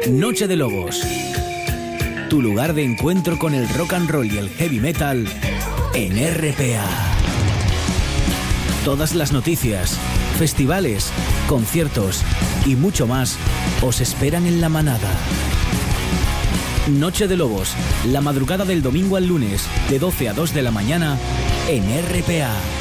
Noche de Lobos. Tu lugar de encuentro con el rock and roll y el heavy metal en RPA. Todas las noticias, festivales, conciertos y mucho más os esperan en La Manada. Noche de Lobos, la madrugada del domingo al lunes, de 12 a 2 de la mañana en RPA.